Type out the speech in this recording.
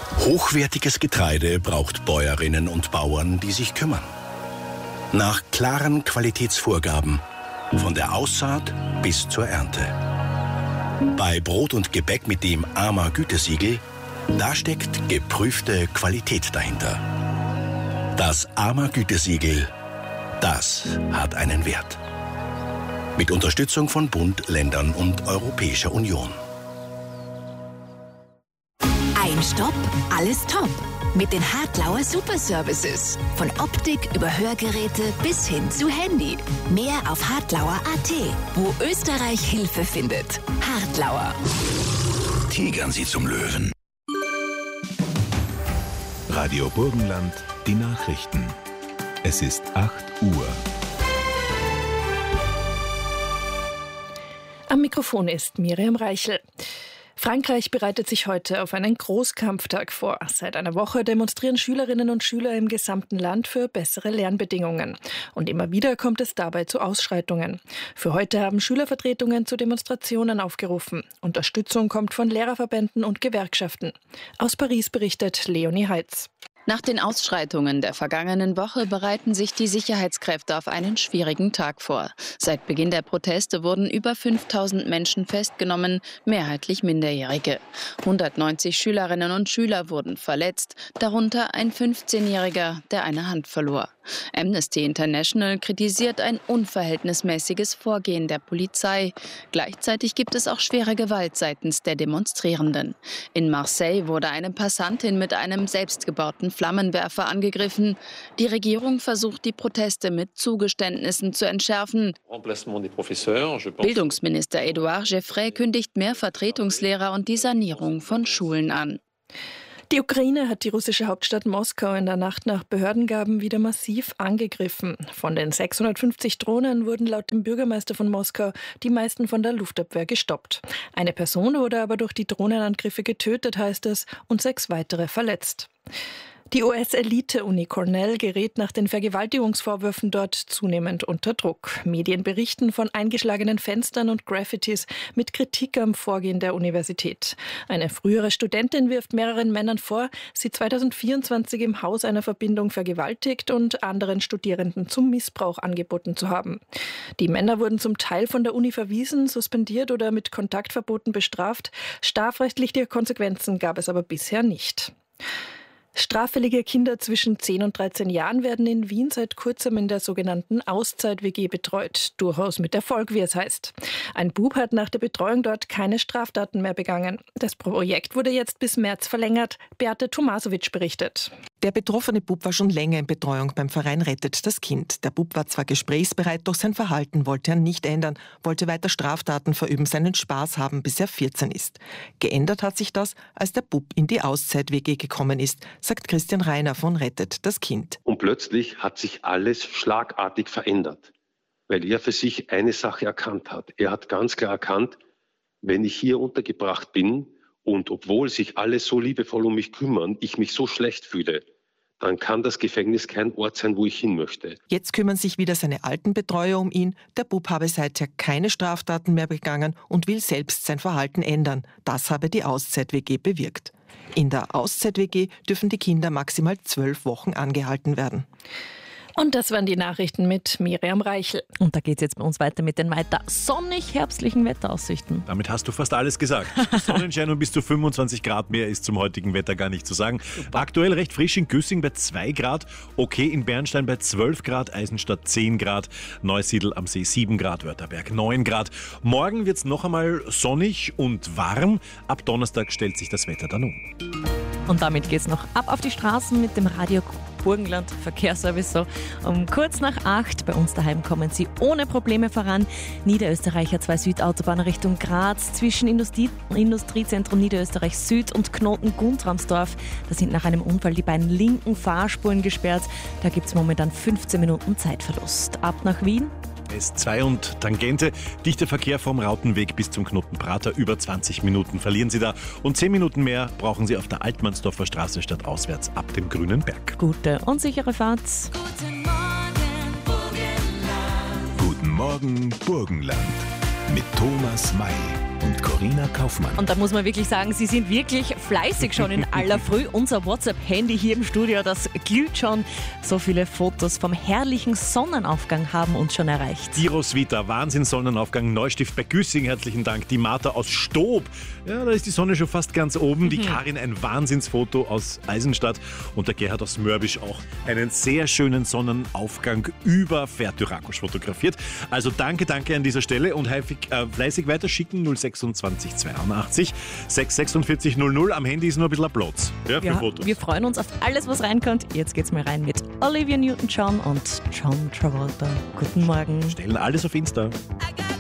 Hochwertiges Getreide braucht Bäuerinnen und Bauern, die sich kümmern. Nach klaren Qualitätsvorgaben, von der Aussaat bis zur Ernte. Bei Brot und Gebäck mit dem AMA Gütesiegel, da steckt geprüfte Qualität dahinter. Das AMA Gütesiegel, das hat einen Wert. Mit Unterstützung von Bund, Ländern und Europäischer Union. Ein Stopp, alles top. Mit den Hartlauer Superservices. Von Optik über Hörgeräte bis hin zu Handy. Mehr auf hartlauer.at, wo Österreich Hilfe findet. Hartlauer. Tigern Sie zum Löwen. Radio Burgenland, die Nachrichten. Es ist 8 Uhr. Am Mikrofon ist Miriam Reichel. Frankreich bereitet sich heute auf einen Großkampftag vor. Seit einer Woche demonstrieren Schülerinnen und Schüler im gesamten Land für bessere Lernbedingungen. Und immer wieder kommt es dabei zu Ausschreitungen. Für heute haben Schülervertretungen zu Demonstrationen aufgerufen. Unterstützung kommt von Lehrerverbänden und Gewerkschaften. Aus Paris berichtet Leonie Heitz. Nach den Ausschreitungen der vergangenen Woche bereiten sich die Sicherheitskräfte auf einen schwierigen Tag vor. Seit Beginn der Proteste wurden über 5000 Menschen festgenommen, mehrheitlich Minderjährige. 190 Schülerinnen und Schüler wurden verletzt, darunter ein 15-Jähriger, der eine Hand verlor. Amnesty International kritisiert ein unverhältnismäßiges Vorgehen der Polizei. Gleichzeitig gibt es auch schwere Gewalt seitens der Demonstrierenden. In Marseille wurde eine Passantin mit einem selbstgebauten Flammenwerfer angegriffen. Die Regierung versucht, die Proteste mit Zugeständnissen zu entschärfen. Bildungsminister Edouard Geoffrey kündigt mehr Vertretungslehrer und die Sanierung von Schulen an. Die Ukraine hat die russische Hauptstadt Moskau in der Nacht nach Behördengaben wieder massiv angegriffen. Von den 650 Drohnen wurden laut dem Bürgermeister von Moskau die meisten von der Luftabwehr gestoppt. Eine Person wurde aber durch die Drohnenangriffe getötet, heißt es, und 6 weitere verletzt. Die US-Elite-Uni Cornell gerät nach den Vergewaltigungsvorwürfen dort zunehmend unter Druck. Medien berichten von eingeschlagenen Fenstern und Graffitis mit Kritik am Vorgehen der Universität. Eine frühere Studentin wirft mehreren Männern vor, sie 2024 im Haus einer Verbindung vergewaltigt und anderen Studierenden zum Missbrauch angeboten zu haben. Die Männer wurden zum Teil von der Uni verwiesen, suspendiert oder mit Kontaktverboten bestraft. Strafrechtliche Konsequenzen gab es aber bisher nicht. Straffällige Kinder zwischen 10 und 13 Jahren werden in Wien seit kurzem in der sogenannten Auszeit-WG betreut. Durchaus mit Erfolg, wie es heißt. Ein Bub hat nach der Betreuung dort keine Straftaten mehr begangen. Das Projekt wurde jetzt bis März verlängert. Beate Tomasowitsch berichtet. Der betroffene Bub war schon länger in Betreuung beim Verein Rettet das Kind. Der Bub war zwar gesprächsbereit, doch sein Verhalten wollte er nicht ändern, wollte weiter Straftaten verüben, seinen Spaß haben, bis er 14 ist. Geändert hat sich das, als der Bub in die Auszeit-WG gekommen ist, sagt Christian Reiner von Rettet das Kind. Und plötzlich hat sich alles schlagartig verändert, weil er für sich eine Sache erkannt hat. Er hat ganz klar erkannt, wenn ich hier untergebracht bin und obwohl sich alle so liebevoll um mich kümmern, ich mich so schlecht fühle, dann kann das Gefängnis kein Ort sein, wo ich hin möchte. Jetzt kümmern sich wieder seine alten Betreuer um ihn. Der Bub habe seither keine Straftaten mehr begangen und will selbst sein Verhalten ändern. Das habe die Auszeit-WG bewirkt. In der Auszeit-WG dürfen die Kinder maximal 12 Wochen angehalten werden. Und das waren die Nachrichten mit Miriam Reichel. Und da geht es jetzt bei uns weiter mit den weiter sonnig-herbstlichen Wetteraussichten. Damit hast du fast alles gesagt. Sonnenschein und bis zu 25 Grad, mehr ist zum heutigen Wetter gar nicht zu sagen. Super. Aktuell recht frisch in Güssing bei 2 Grad, okay in Bernstein bei 12 Grad, Eisenstadt 10 Grad, Neusiedl am See 7 Grad, Wörtherberg 9 Grad. Morgen wird es noch einmal sonnig und warm. Ab Donnerstag stellt sich das Wetter dann um. Und damit geht es noch ab auf die Straßen mit dem Radio Burgenland Verkehrsservice. So um kurz nach 8 bei uns daheim kommen Sie ohne Probleme voran. Niederösterreicher 2 Südautobahn Richtung Graz zwischen Industriezentrum Niederösterreich Süd und Knoten Guntramsdorf. Da sind nach einem Unfall die beiden linken Fahrspuren gesperrt. Da gibt es momentan 15 Minuten Zeitverlust. Ab nach Wien. S2 und Tangente. Dichter Verkehr vom Rautenweg bis zum Knoten Prater. Über 20 Minuten verlieren Sie da. Und 10 Minuten mehr brauchen Sie auf der Altmannsdorfer Straße stadtauswärts ab dem Grünen Berg. Gute und sichere Fahrt. Guten Morgen, Burgenland. Guten Morgen, Burgenland. Mit Thomas May. und Corina Kaufmann. Und da muss man wirklich sagen, Sie sind wirklich fleißig schon in aller Früh. Unser WhatsApp-Handy hier im Studio, das glüht schon. So viele Fotos vom herrlichen Sonnenaufgang haben uns schon erreicht. Die Roswitha, Wahnsinn-Sonnenaufgang, Neustift bei Güssing, herzlichen Dank. Die Martha aus Stob, ja, da ist die Sonne schon fast ganz oben. Die Karin, ein Wahnsinnsfoto aus Eisenstadt. Und der Gerhard aus Mörbisch auch einen sehr schönen Sonnenaufgang über Fertyrakosch fotografiert. Also danke an dieser Stelle und fleißig weiterschicken 026 82 646 00. Am Handy ist nur ein bisschen Platz für Fotos. Wir freuen uns auf alles, was reinkommt. Jetzt geht's mal rein mit Olivia Newton-John und John Travolta. Guten Morgen. Stellen alles auf Insta. I got